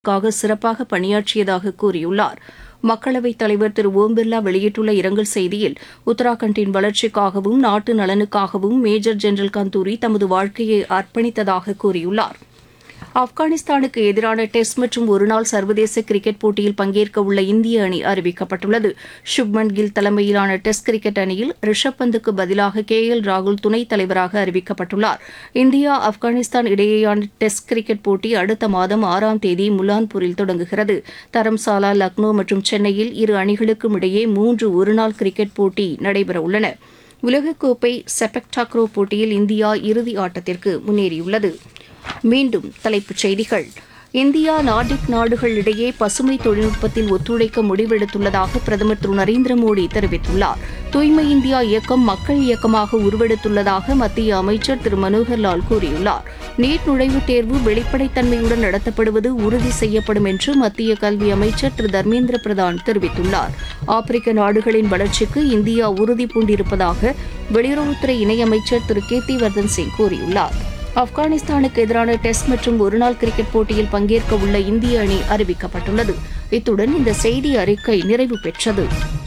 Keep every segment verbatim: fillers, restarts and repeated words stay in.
க்காக சிறப்பாக பணியாற்றியதாக கூறியுள்ளார். மக்களவைத் தலைவர் திரு ஓம் பிர்லா வெளியிட்டுள்ள இரங்கல் செய்தியில், உத்தராகண்டின் வளர்ச்சிக்காகவும் நாட்டு நலனுக்காகவும் மேஜர் ஜெனரல் கந்தூரி தமது வாழ்க்கையை அர்ப்பணித்ததாக கூறியுள்ளார். ஆப்கானிஸ்தானுக்கு எதிரான டெஸ்ட் மற்றும் ஒருநாள் சர்வதேச கிரிக்கெட் போட்டியில் பங்கேற்க உள்ள இந்திய அணி அறிவிக்கப்பட்டுள்ளது. சுப்மன் கில் தலைமையிலான டெஸ்ட் கிரிக்கெட் அணியில் ரிஷப் பந்துக்கு பதிலாக கே எல் ராகுல் துணைத் தலைவராக அறிவிக்கப்பட்டுள்ளார். இந்தியா ஆப்கானிஸ்தான் இடையேயான டெஸ்ட் கிரிக்கெட் போட்டி அடுத்த மாதம் ஆறாம் தேதி முலான்பூரில் தொடங்குகிறது. தரம்சாலா, லக்னோ மற்றும் சென்னையில் இரு அணிகளுக்கும் இடையே மூன்று ஒருநாள் கிரிக்கெட் போட்டி நடைபெறவுள்ளன. உலகக்கோப்பை செபக் டாக்ரோ போட்டியில் இந்தியா இறுதி ஆட்டத்திற்கு முன்னேறியுள்ளது. மீண்டும் தலைப்புச் செய்திகள். இந்தியா நார்டிக் நாடுகள் இடையே பசுமை தொழில்நுட்பத்தில் ஒத்துழைக்க முடிவெடுத்துள்ளதாக பிரதமர் திரு நரேந்திர மோடி தெரிவித்துள்ளார். தூய்மை இந்தியா இயக்கம் மக்கள் இயக்கமாக உருவெடுத்துள்ளதாக மத்திய அமைச்சர் திரு மனோகர் லால் கூறியுள்ளார். நீட் நுழைவுத் தேர்வு வெளிப்படைத்தன்மையுடன் நடத்தப்படுவது உறுதி செய்யப்படும் என்று மத்திய கல்வி அமைச்சர் திரு தர்மேந்திர பிரதான் தெரிவித்துள்ளார். ஆப்பிரிக்க நாடுகளின் வளர்ச்சிக்கு இந்தியா உறுதி பூண்டிருப்பதாக வெளியுறவுத்துறை இணையமைச்சர் திரு கீர்த்திவர்தன் சிங் கூறியுள்ளார். ஆப்கானிஸ்தானுக்கு எதிரான டெஸ்ட் மற்றும் ஒருநாள் கிரிக்கெட் போட்டியில் பங்கேற்க உள்ள இந்திய அணி அறிவிக்கப்பட்டுள்ளது. இத்துடன் இந்த செய்தி அறிக்கை நிறைவு பெற்றது.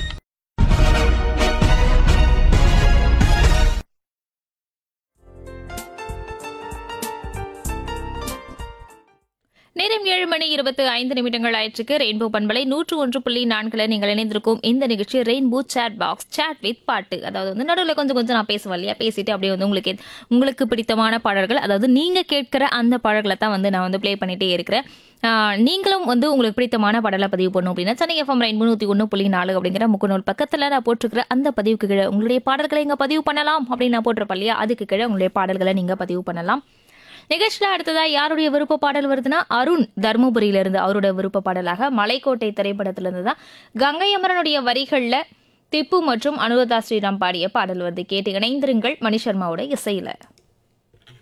நேரம் ஏழு மணி இருபத்தி ஐந்து நிமிடங்கள் ஆயிற்றுக்கு ரெயின்போ பண்பலை நூற்று ஒன்று புள்ளி நான்குல நீங்கள் இணைந்திருக்கும் இந்த நிகழ்ச்சி rainbow chat box, chat with பாட்டு. அதாவது வந்து நடுவில் கொஞ்சம் கொஞ்சம் நான் பேசுவேன் இல்லையா, பேசிட்டு அப்படியே வந்து உங்களுக்கு உங்களுக்கு பிடித்தமான பாடல்கள், அதாவது நீங்க கேட்கிற அந்த பாடல்களை தான் வந்து நான் வந்து பிளே பண்ணிட்டே இருக்கிறேன். நீங்களும் வந்து உங்களுக்கு பிடித்தமான பாடலை பதிவு பண்ணும் அப்படின்னா சென்னை எஃப்எம் ரெயின்போ நூற்றி ஒன்று புள்ளி நாலு அப்படிங்கிற முகநூல் பக்கத்தில் நான் போட்டிருக்கிற அந்த பதிவுக்கு கீழே உங்களுடைய பாடல்களை இங்கே பதிவு பண்ணலாம் அப்படின்னு நான் போட்டிருப்பேன் இல்லையா, அதுக்கு கீழே உங்களுடைய பாடல்களை நீங்கள் பதிவு பண்ணலாம். நிகழ்ச்சியில் அடுத்ததா யாருடைய விருப்ப பாடல் வருதுன்னா, அருண் தருமபுரியிலிருந்து அவருடைய விருப்ப பாடலாக மலைக்கோட்டை திரைப்படத்திலிருந்து தான் கங்கை அமரனுடைய வரிகள்ல திப்பு மற்றும் அனுராதா ஸ்ரீராம் பாடிய பாடல் வருது. கேட்டு இணைந்திருங்கள் மணி சர்மாவோட இசையில.